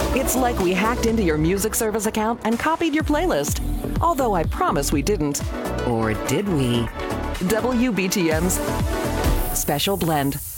It's like we hacked into your music service account and copied your playlist. Although I promise we didn't. Or did we? WBTM's Special Blend.